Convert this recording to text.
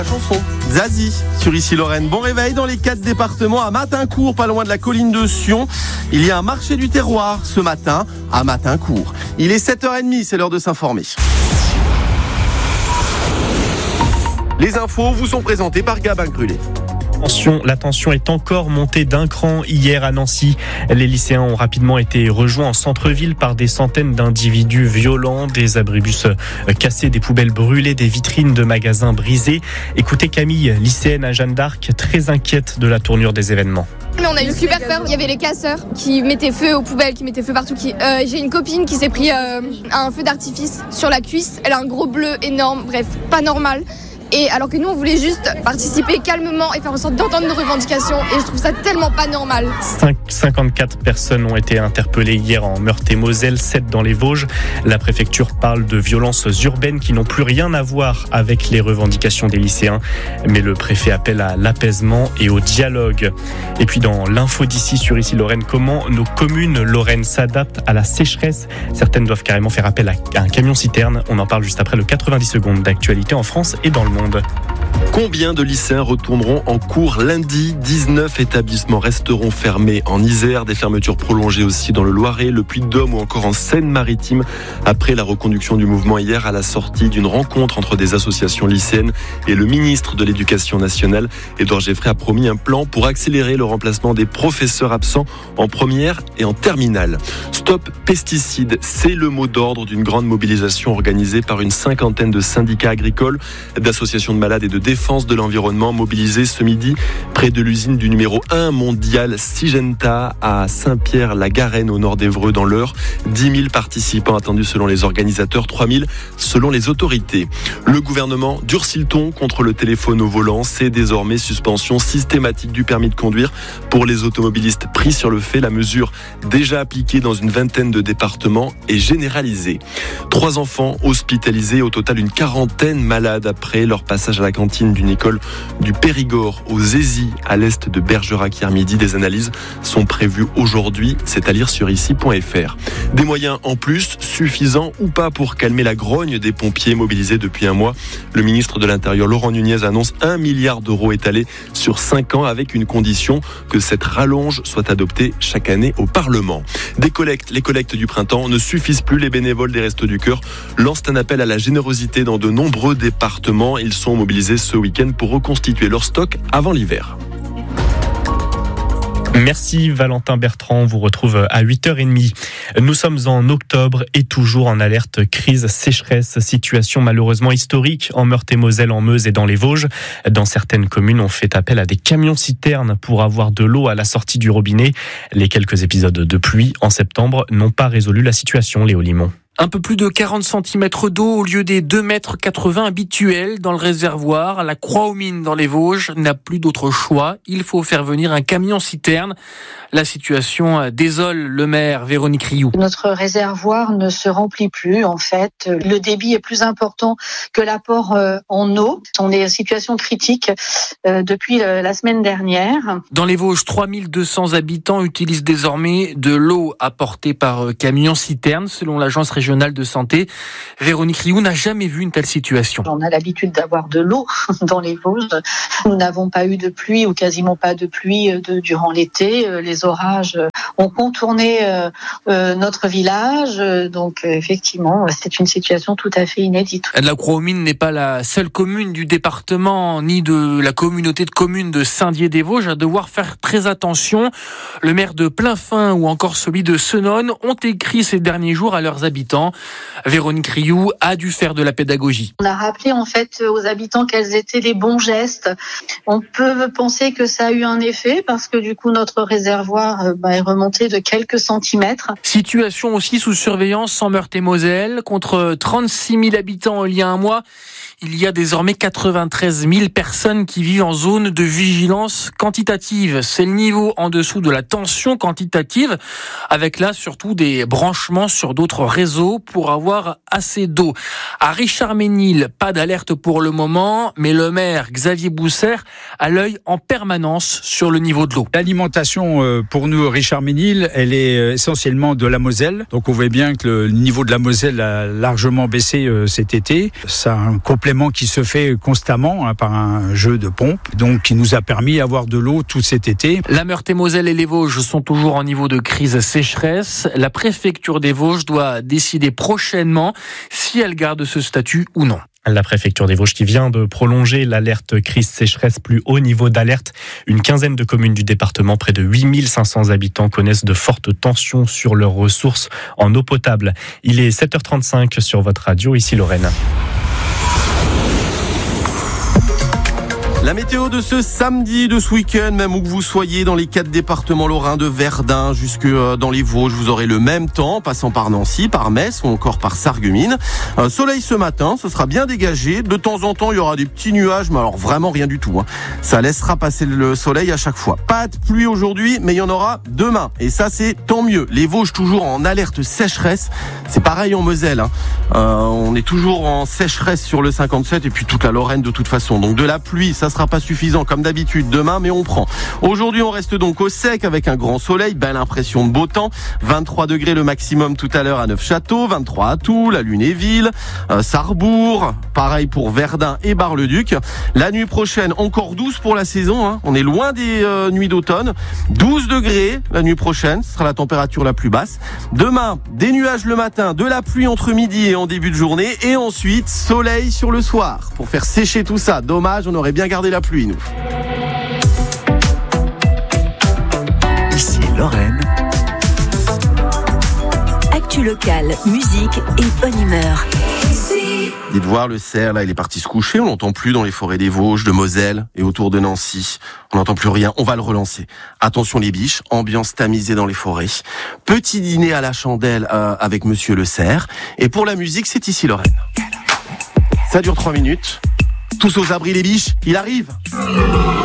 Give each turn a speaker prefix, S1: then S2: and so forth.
S1: La chanson Zazie sur Ici Lorraine. Bon réveil dans les 4 départements. À Matincourt, pas loin de la colline de Sion, il y a un marché du terroir ce matin à Matincourt. Il est 7h30, c'est l'heure de s'informer. Les infos vous sont présentées par Gabin Grulé.
S2: La tension est encore montée d'un cran hier à Nancy. Les lycéens ont rapidement été rejoints en centre-ville par des centaines d'individus violents, des abribus cassés, des poubelles brûlées, des vitrines de magasins brisées. Écoutez Camille, lycéenne à Jeanne d'Arc, très inquiète de la tournure des événements.
S3: Mais on a eu super peur, il y avait les casseurs qui mettaient feu aux poubelles, qui mettaient feu partout. J'ai une copine qui s'est pris un feu d'artifice sur la cuisse, elle a un gros bleu énorme, bref, pas normal. Et alors que nous, on voulait juste participer calmement et faire en sorte d'entendre nos revendications. Et je trouve ça tellement pas normal.
S2: 54 personnes ont été interpellées hier en Meurthe-et-Moselle, 7 dans les Vosges. La préfecture parle de violences urbaines qui n'ont plus rien à voir avec les revendications des lycéens. Mais le préfet appelle à l'apaisement et au dialogue. Et puis dans l'info d'ici sur Ici Lorraine, comment nos communes lorraines s'adaptent à la sécheresse. Certaines doivent carrément faire appel à un camion-citerne. On en parle juste après le 90 secondes d'actualité en France et dans le monde.
S1: Combien de lycéens retourneront en cours lundi ? 19 établissements resteront fermés en Isère, des fermetures prolongées aussi dans le Loiret, le Puy-de-Dôme ou encore en Seine-Maritime après la reconduction du mouvement hier à la sortie d'une rencontre entre des associations lycéennes et le ministre de l'Éducation nationale. Édouard Geffray a promis un plan pour accélérer le remplacement des professeurs absents en première et en terminale. Stop pesticides, c'est le mot d'ordre d'une grande mobilisation organisée par une cinquantaine de syndicats agricoles, d'associations de malades et de défense de l'environnement mobilisés ce midi près de l'usine du numéro 1 mondial Syngenta à Saint-Pierre-la-Garenne au nord d'Évreux dans l'Eure. 10 000 participants attendus selon les organisateurs, 3 000 selon les autorités. Le gouvernement durcit le ton contre le téléphone au volant. C'est désormais suspension systématique du permis de conduire pour les automobilistes pris sur le fait. La mesure déjà appliquée dans une vingtaine de départements est généralisée. 3 enfants hospitalisés, au total une quarantaine malades après leur passage à la cantine d'une école du Périgord aux Zézy à l'est de Bergerac hier midi. Des analyses sont prévues aujourd'hui, c'est à lire sur ici.fr. Des moyens en plus, suffisants ou pas pour calmer la grogne des pompiers mobilisés depuis un mois. Le ministre de l'Intérieur Laurent Nunez annonce 1 milliard d'euros étalés sur 5 ans avec une condition, que cette rallonge soit adoptée chaque année au Parlement. Les collectes du printemps ne suffisent plus. Les bénévoles des Restos du Cœur lancent un appel à la générosité dans de nombreux départements. Ils sont mobilisés ce week-end pour reconstituer leur stock avant l'hiver.
S2: Merci Valentin Bertrand, on vous retrouve à 8h30. Nous sommes en octobre et toujours en alerte crise sécheresse, situation malheureusement historique en Meurthe-et-Moselle, en Meuse et dans les Vosges. Dans certaines communes, on fait appel à des camions-citernes pour avoir de l'eau à la sortie du robinet. Les quelques épisodes de pluie en septembre n'ont pas résolu la situation, Léo Limon.
S4: Un peu plus de 40 cm d'eau au lieu des 2,80 m habituels dans le réservoir. La Croix-aux-Mines dans les Vosges n'a plus d'autre choix. Il faut faire venir un camion-citerne. La situation désole le maire Véronique Rioux.
S5: Notre réservoir ne se remplit plus. En fait, le débit est plus important que l'apport en eau. On est en situation critique depuis la semaine dernière.
S4: Dans les Vosges, 3200 habitants utilisent désormais de l'eau apportée par camion-citerne, selon l'agence régionale de santé. Véronique Rioux n'a jamais vu une telle situation.
S5: On a l'habitude d'avoir de l'eau dans les Vosges. Nous n'avons pas eu de pluie ou quasiment pas de pluie durant l'été. Les orages ont contourné notre village. Donc effectivement, c'est une situation tout à fait inédite.
S4: La Croix-aux-Mines n'est pas la seule commune du département ni de la communauté de communes de Saint-Dié-des-Vosges à devoir faire très attention. Le maire de Plainfin ou encore celui de Senones ont écrit ces derniers jours à leurs habitants. Véronique Rioux a dû faire de la pédagogie.
S5: On a rappelé en fait aux habitants quels étaient les bons gestes. On peut penser que ça a eu un effet parce que du coup notre réservoir est remonté de quelques centimètres.
S4: Situation aussi sous surveillance en Meurthe-et-Moselle. Contre 36 000 habitants il y a un mois, il y a désormais 93 000 personnes qui vivent en zone de vigilance quantitative. C'est le niveau en dessous de la tension quantitative, avec là surtout des branchements sur d'autres réseaux pour avoir assez d'eau. À Richard-Ménil, pas d'alerte pour le moment, mais le maire Xavier Bousser a l'œil en permanence sur le niveau de l'eau.
S6: L'alimentation pour nous, Richard-Ménil, Ménil, elle est essentiellement de la Moselle. Donc on voit bien que le niveau de la Moselle a largement baissé cet été. C'est un complément qui se fait constamment par un jeu de pompe, donc qui nous a permis d'avoir de l'eau tout cet été.
S4: La Meurthe-et-Moselle et les Vosges sont toujours en niveau de crise sécheresse. La préfecture des Vosges doit décider prochainement si elle garde ce statut ou non.
S2: La préfecture des Vosges qui vient de prolonger l'alerte crise sécheresse plus haut niveau d'alerte. Une quinzaine de communes du département, près de 8500 habitants, connaissent de fortes tensions sur leurs ressources en eau potable. Il est 7h35 sur votre radio, ici Lorraine.
S1: La météo de ce samedi, de ce week-end, même où que vous soyez dans les 4 départements lorrains, de Verdun jusque dans les Vosges, vous aurez le même temps, passant par Nancy, par Metz ou encore par Sarreguemines. Soleil ce matin, ce sera bien dégagé. De temps en temps, il y aura des petits nuages, mais alors vraiment rien du tout. Ça laissera passer le soleil à chaque fois. Pas de pluie aujourd'hui, mais il y en aura demain. Et ça, c'est tant mieux. Les Vosges toujours en alerte sécheresse. C'est pareil en Moselle. On est toujours en sécheresse sur le 57 et puis toute la Lorraine de toute façon. Donc de la pluie, ça sera pas suffisant comme d'habitude demain, mais on prend. Aujourd'hui, on reste donc au sec avec un grand soleil, belle impression de beau temps. 23 degrés le maximum tout à l'heure à Neufchâteau, 23 à Toul, à Lunéville, Sarrebourg, pareil pour Verdun et Bar-le-Duc. La nuit prochaine, encore 12 pour la saison. On est loin des nuits d'automne. 12 degrés la nuit prochaine, ce sera la température la plus basse. Demain, des nuages le matin, de la pluie entre midi et en début de journée, et ensuite soleil sur le soir pour faire sécher tout ça. Dommage, on aurait bien gardé la pluie, nous.
S7: Ici Lorraine. Actu locale, musique et bonne humeur.
S1: Dites voir, le cerf, là, il est parti se coucher. On l'entend plus dans les forêts des Vosges, de Moselle et autour de Nancy. On n'entend plus rien. On va le relancer. Attention les biches, ambiance tamisée dans les forêts. Petit dîner à la chandelle avec Monsieur le cerf. Et pour la musique, c'est ici Lorraine. Ça dure 3 minutes. Tous aux abris les biches, il arrive.